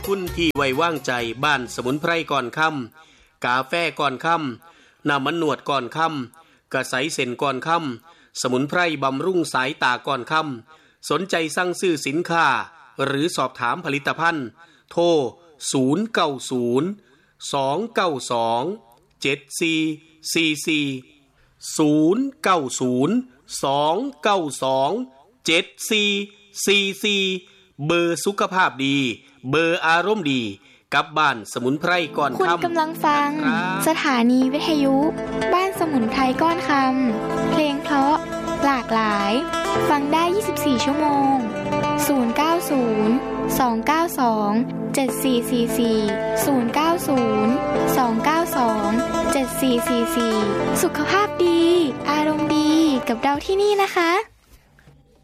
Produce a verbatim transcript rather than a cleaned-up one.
คุณที่ไว้วางใจบ้านสมุนไพรก่อนค่ำกาแฟก่อนค่ำน้ำมันนวดก่อนค่ำกระใสเส้นก่อนค่ำสมุนไพรบำรุงสายตาก่อนค่ำสนใจสั่งซื้อสินค้าหรือสอบถามผลิตภัณฑ์โทรศูนย์ เก้า ศูนย์ สอง เก้า สอง เจ็ด สี่ สี่ สี่ ศูนย์ เก้า ศูนย์ สอง เก้า สอง เจ็ด สี่ สี่ สี่ เบอร์สุขภาพดีเบอร์อารมณ์ดีกับบ้านสมุนไพรก่อนค่ำคุณกำลังฟังสถานีวิทยุบ้านสมุนไพรก้อนคำเพลงเพราะหลากหลายฟังได้ยี่สิบสี่ชั่วโมงศูนย์ เก้า ศูนย์ สอง เก้า สอง เจ็ด สี่ สี่ สี่ ศูนย์ เก้า ศูนย์ สอง เก้า สอง เจ็ด สี่ สี่ สี่สุขภาพดีอารมณ์ดีกับเราที่นี่นะคะ